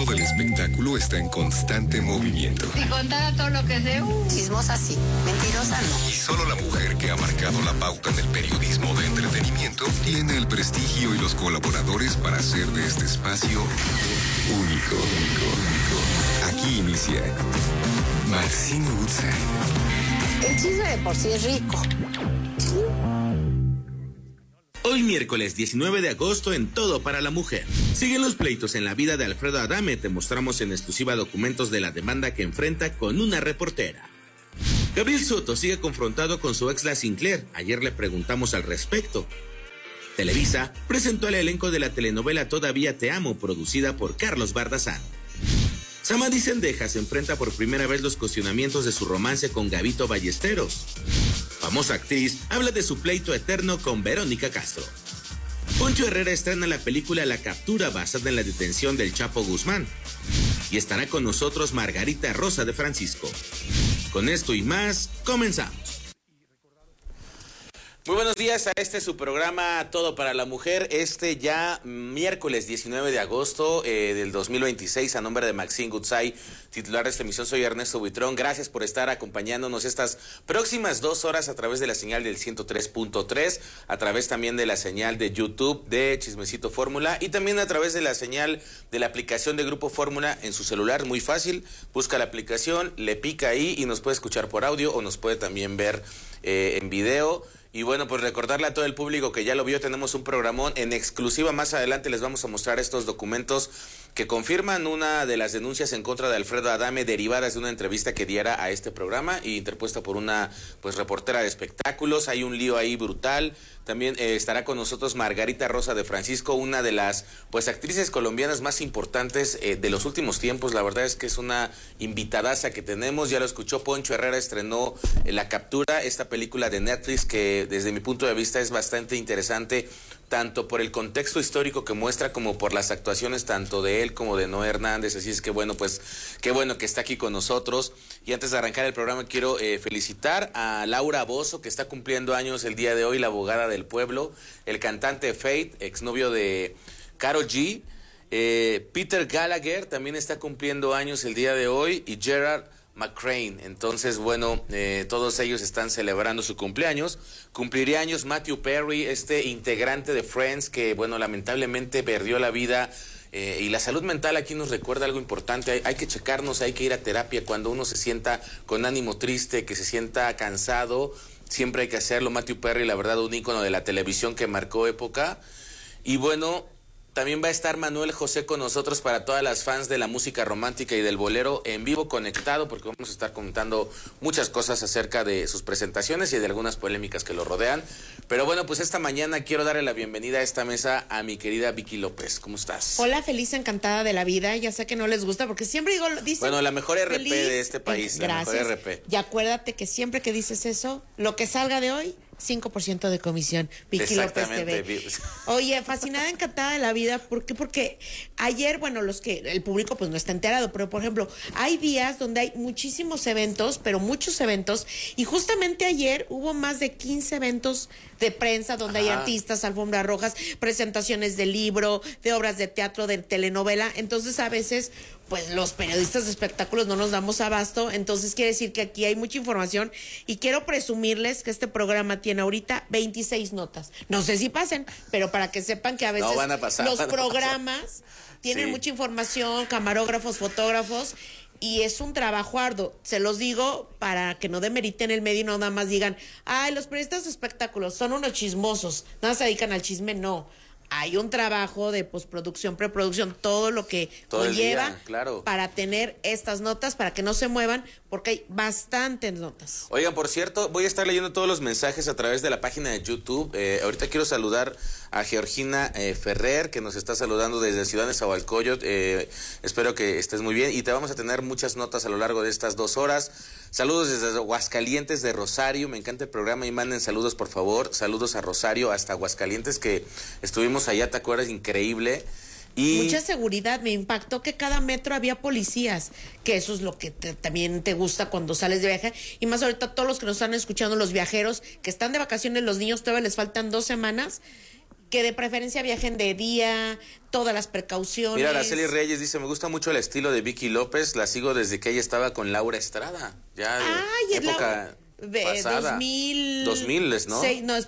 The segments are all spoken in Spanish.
mundo del espectáculo está en constante movimiento. Si contara todo lo que sé, chismosa sí, mentirosa no. Y solo la mujer que ha marcado la pauta en el periodismo de entretenimiento tiene el prestigio y los colaboradores para hacer de este espacio único. Aquí inicia Maxine Goodside. El chisme de por sí es rico. Hoy miércoles 19 de agosto en Todo para la Mujer. Siguen los pleitos en la vida de Alfredo Adame. Te mostramos en exclusiva documentos de la demanda que enfrenta con una reportera. Gabriel Soto sigue confrontado con su ex La Sinclair. Ayer le preguntamos al respecto. Televisa presentó al elenco de la telenovela Todavía te amo, producida por Carlos Bardazán. Samadhi Sendejas enfrenta por primera vez los cuestionamientos de su romance con Gabito Ballesteros. Famosa actriz habla de su pleito eterno con Verónica Castro. Poncho Herrera estrena la película La Captura, basada en la detención del Chapo Guzmán. Y estará con nosotros Margarita Rosa de Francisco. Con esto y más, comenzamos. Muy buenos días a su programa Todo para la Mujer, ya miércoles 19 de agosto del 2026, a nombre de Maxine Goodside, titular de esta emisión, soy Ernesto Buitrón. Gracias por estar acompañándonos estas próximas 2 horas a través de la señal del 103.3, a través también de la señal de YouTube de Chismecito Fórmula y también a través de la señal de la aplicación de Grupo Fórmula en su celular, muy fácil, busca la aplicación, le pica ahí y nos puede escuchar por audio o nos puede también ver en video. Y bueno, pues recordarle a todo el público que ya lo vio, tenemos un programón en exclusiva. Más adelante les vamos a mostrar estos documentos que confirman una de las denuncias en contra de Alfredo Adame, derivadas de una entrevista que diera a este programa y interpuesta por una reportera de espectáculos. Hay un lío ahí brutal. También estará con nosotros Margarita Rosa de Francisco, una de las actrices colombianas más importantes de los últimos tiempos. La verdad es que es una invitadaza que tenemos. Ya lo escuchó, Poncho Herrera estrenó La Captura, esta película de Netflix que desde mi punto de vista es bastante interesante, tanto por el contexto histórico que muestra como por las actuaciones tanto de él como de Noé Hernández. Así es que bueno, pues qué bueno que está aquí con nosotros. Y antes de arrancar el programa quiero felicitar a Laura Bozzo, que está cumpliendo años el día de hoy, la abogada del pueblo, el cantante Fate, exnovio de Karol G, Peter Gallagher también está cumpliendo años el día de hoy, y Gerard McCrane. Entonces, bueno, todos ellos están celebrando su cumpleaños. Cumpliría años Matthew Perry, integrante de Friends, que, bueno, lamentablemente perdió la vida. Y la salud mental aquí nos recuerda algo importante. Hay que checarnos, hay que ir a terapia cuando uno se sienta con ánimo triste, que se sienta cansado. Siempre hay que hacerlo. Matthew Perry, la verdad, un ícono de la televisión que marcó época. Y bueno, también va a estar Manuel José con nosotros para todas las fans de la música romántica y del bolero, en vivo conectado, porque vamos a estar contando muchas cosas acerca de sus presentaciones y de algunas polémicas que lo rodean. Pero bueno, pues esta mañana quiero darle la bienvenida a esta mesa a mi querida Vicky López. ¿Cómo estás? Hola, feliz, encantada de la vida. Ya sé que no les gusta porque siempre dicen... Bueno, la mejor RP feliz, de este país, gracias. La mejor RP. Y acuérdate que siempre que dices eso, lo que salga de hoy, 5% de comisión. Vicky López TV. Oye, fascinada, encantada de la vida. ¿Por qué? Porque ayer, bueno, el público pues no está enterado, pero por ejemplo, hay días donde hay muchísimos eventos, pero muchos eventos, y justamente ayer hubo más de 15 eventos de prensa donde hay artistas, alfombras rojas, presentaciones de libro, de obras de teatro, de telenovela. Entonces a veces pues los periodistas de espectáculos no nos damos abasto. Entonces quiere decir que aquí hay mucha información y quiero presumirles que este programa tiene ahorita 26 notas. No sé si pasen, pero para que sepan que a veces los programas tienen mucha información, camarógrafos, fotógrafos, y es un trabajo arduo. Se los digo para que no demeriten el medio y no nada más digan, ay, los periodistas de espectáculos son unos chismosos, nada más se dedican al chisme. No, hay un trabajo de postproducción, preproducción, todo lo que conlleva para tener estas notas, para que no se muevan, porque hay bastantes notas. Oigan, por cierto, voy a estar leyendo todos los mensajes a través de la página de YouTube. Ahorita quiero saludar a Georgina Ferrer, que nos está saludando desde Ciudad Nezahualcóyotl. Espero que estés muy bien y te vamos a tener muchas notas a lo largo de estas 2 horas. Saludos desde Aguascalientes de Rosario, me encanta el programa y manden saludos por favor. Saludos a Rosario, hasta Aguascalientes, que estuvimos allá, ¿te acuerdas? Increíble. Y mucha seguridad, me impactó que cada metro había policías, que eso es lo que también te gusta cuando sales de viaje, y más ahorita todos los que nos están escuchando, los viajeros, que están de vacaciones, los niños todavía les faltan 2 semanas, que de preferencia viajen de día, todas las precauciones. Mira, Araceli Reyes dice, me gusta mucho el estilo de Vicky López, la sigo desde que ella estaba con Laura Estrada, ya de época pasada. 2000, ¿no?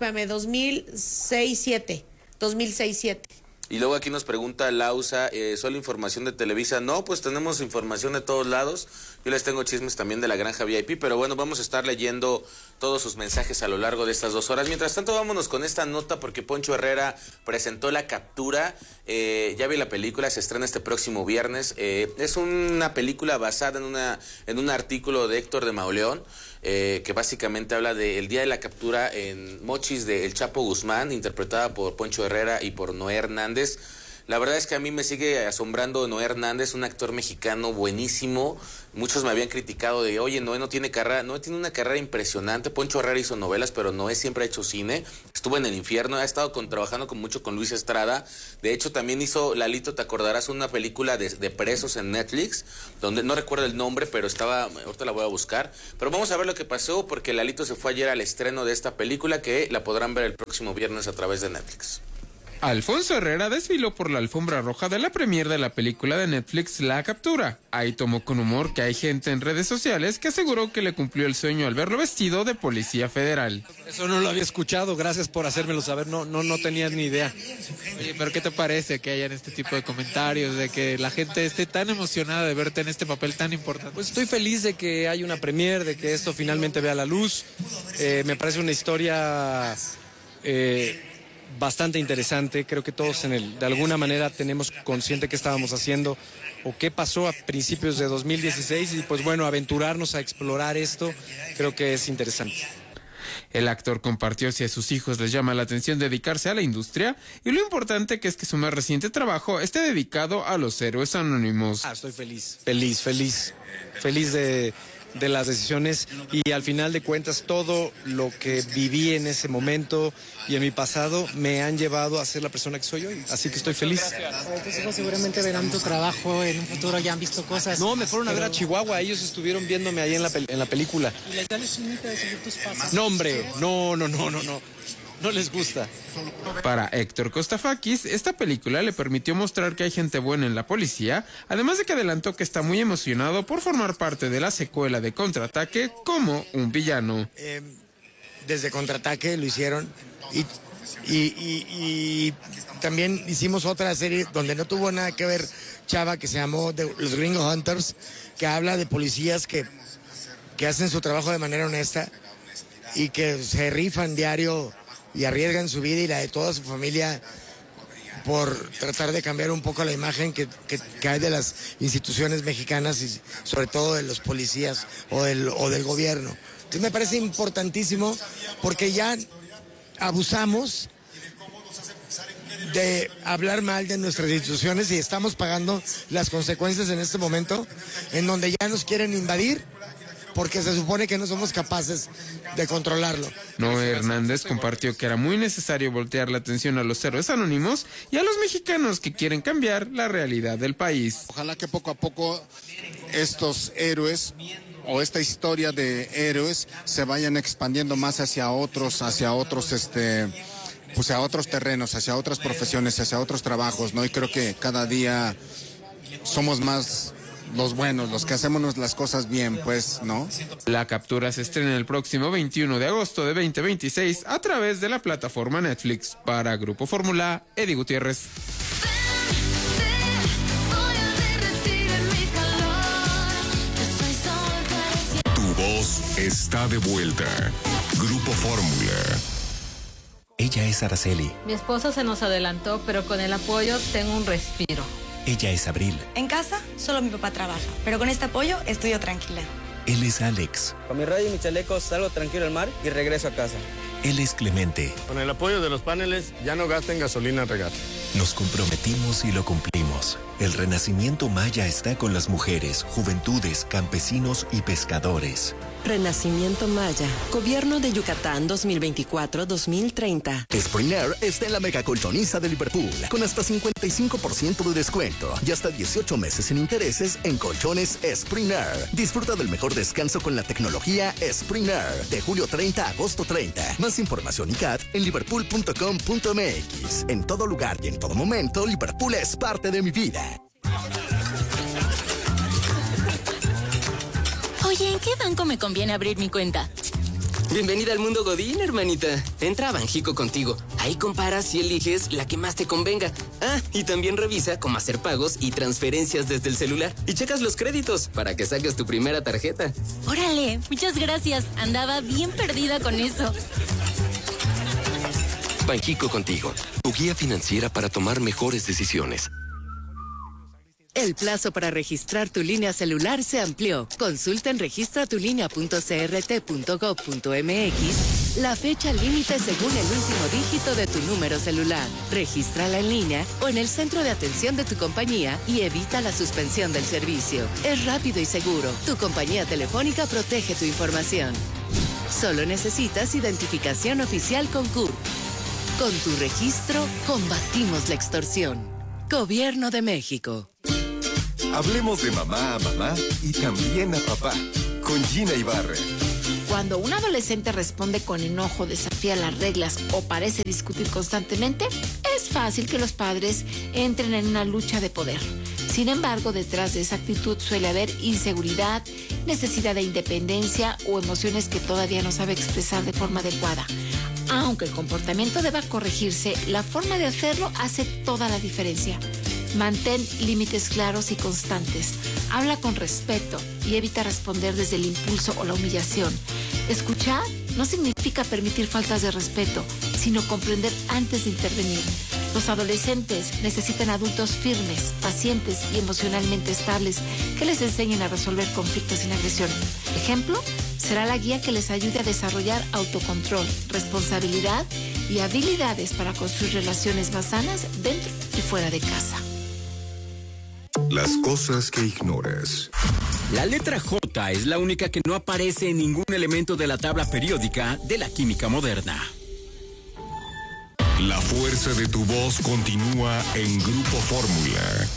2006-7. 2006-7. Y luego aquí nos pregunta Lausa, ¿solo información de Televisa? No, pues tenemos información de todos lados. Yo les tengo chismes también de la Granja VIP, pero bueno, vamos a estar leyendo todos sus mensajes a lo largo de estas 2 horas. Mientras tanto, vámonos con esta nota porque Poncho Herrera presentó La Captura. Ya vi la película, se estrena este próximo viernes. Es una película basada en un artículo de Héctor de Mauleón, que básicamente habla del día de la captura en Mochis de El Chapo Guzmán, interpretada por Poncho Herrera y por Noé Hernández. La verdad es que a mí me sigue asombrando Noé Hernández, un actor mexicano buenísimo. Muchos me habían criticado de, oye, Noé no tiene carrera. Noé tiene una carrera impresionante. Poncho Herrera hizo novelas, pero Noé siempre ha hecho cine. Estuvo en El Infierno, ha estado trabajando mucho con Luis Estrada. De hecho, también hizo, Lalito, te acordarás, una película de presos en Netflix, donde no recuerdo el nombre, pero ahorita la voy a buscar. Pero vamos a ver lo que pasó, porque Lalito se fue ayer al estreno de esta película, que la podrán ver el próximo viernes a través de Netflix. Alfonso Herrera desfiló por la alfombra roja de la premier de la película de Netflix La Captura. Ahí tomó con humor que hay gente en redes sociales que aseguró que le cumplió el sueño al verlo vestido de policía federal. Eso no lo había escuchado, gracias por hacérmelo saber, no tenía ni idea. Oye, pero ¿qué te parece que hayan este tipo de comentarios, de que la gente esté tan emocionada de verte en este papel tan importante? Pues estoy feliz de que haya una premier, de que esto finalmente vea la luz. Me parece una historia bastante interesante. Creo que todos de alguna manera tenemos consciente qué estábamos haciendo o qué pasó a principios de 2016 y pues bueno, aventurarnos a explorar esto creo que es interesante. El actor compartió si a sus hijos les llama la atención dedicarse a la industria y lo importante que es que su más reciente trabajo esté dedicado a los héroes anónimos. Estoy feliz de las decisiones y al final de cuentas todo lo que viví en ese momento y en mi pasado me han llevado a ser la persona que soy hoy, así que estoy feliz. Tus hijos seguramente verán tu trabajo en un futuro, ya han visto cosas. No, me fueron a ver a Chihuahua, ellos estuvieron viéndome ahí en la película. ¿Y les da la chinita de seguir tus pasos? No, hombre, no les gusta. Para Héctor Costafakis, esta película le permitió mostrar que hay gente buena en la policía, además de que adelantó que está muy emocionado por formar parte de la secuela de Contraataque como un villano. Desde Contraataque lo hicieron y también hicimos otra serie donde no tuvo nada que ver, chava, que se llamó Los Gringo Hunters, que habla de policías que hacen su trabajo de manera honesta y que se rifan diario y arriesgan su vida y la de toda su familia por tratar de cambiar un poco la imagen que hay de las instituciones mexicanas y sobre todo de los policías o del gobierno. Entonces me parece importantísimo porque ya abusamos de hablar mal de nuestras instituciones y estamos pagando las consecuencias en este momento en donde ya nos quieren invadir porque se supone que no somos capaces de controlarlo. Noé Hernández compartió que era muy necesario voltear la atención a los héroes anónimos y a los mexicanos que quieren cambiar la realidad del país. Ojalá que poco a poco estos héroes o esta historia de héroes se vayan expandiendo más hacia otros pues a otros terrenos, hacia otras profesiones, hacia otros trabajos, ¿no? Y creo que cada día somos más los buenos, los que hacemos las cosas bien, pues, ¿no? La Captura se estrena el próximo 21 de agosto de 2026 a través de la plataforma Netflix. Para Grupo Fórmula, Eddie Gutiérrez. Tu voz está de vuelta. Grupo Fórmula. Ella es Araceli. Mi esposo se nos adelantó, pero con el apoyo tengo un respiro. Ella es Abril. En casa, solo mi papá trabaja, pero con este apoyo estoy yo tranquila. Él es Alex. Con mi radio y mi chaleco salgo tranquilo al mar y regreso a casa. Él es Clemente. Con el apoyo de los paneles ya no gasten gasolina al regar. Nos comprometimos y lo cumplimos. El renacimiento maya está con las mujeres, juventudes, campesinos y pescadores. Renacimiento Maya. Gobierno de Yucatán 2024-2030. Spring Air está en la mega colchoniza de Liverpool, con hasta 55% de descuento y hasta 18 meses sin intereses en colchones Spring Air. Disfruta del mejor descanso con la tecnología Spring Air, de julio 30 a agosto 30. Más información y CAT en liverpool.com.mx. En todo lugar y en todo momento, Liverpool es parte de mi vida. Oye, ¿en qué banco me conviene abrir mi cuenta? Bienvenida al mundo Godín, hermanita. Entra a Banjico contigo. Ahí comparas y eliges la que más te convenga. Ah, y también revisa cómo hacer pagos y transferencias desde el celular. Y checas los créditos para que saques tu primera tarjeta. Órale, muchas gracias. Andaba bien perdida con eso. Banjico contigo, tu guía financiera para tomar mejores decisiones. El plazo para registrar tu línea celular se amplió. Consulta en registratulinea.crt.gov.mx la fecha límite según el último dígito de tu número celular. Regístrala en línea o en el centro de atención de tu compañía y evita la suspensión del servicio. Es rápido y seguro. Tu compañía telefónica protege tu información. Solo necesitas identificación oficial con CURP. Con tu registro, combatimos la extorsión. Gobierno de México. Hablemos de mamá a mamá y también a papá, con Gina Ibarra. Cuando un adolescente responde con enojo, desafía las reglas o parece discutir constantemente, es fácil que los padres entren en una lucha de poder. Sin embargo, detrás de esa actitud suele haber inseguridad, necesidad de independencia o emociones que todavía no sabe expresar de forma adecuada. Aunque el comportamiento deba corregirse, la forma de hacerlo hace toda la diferencia. Mantén límites claros y constantes. Habla con respeto y evita responder desde el impulso o la humillación. Escuchar no significa permitir faltas de respeto, sino comprender antes de intervenir. Los adolescentes necesitan adultos firmes, pacientes y emocionalmente estables que les enseñen a resolver conflictos sin agresión. Ejemplo, será la guía que les ayude a desarrollar autocontrol, responsabilidad y habilidades para construir relaciones más sanas dentro y fuera de casa. Las cosas que ignoras. La letra J es la única que no aparece en ningún elemento de la tabla periódica de la química moderna. La fuerza de tu voz continúa en Grupo Fórmula.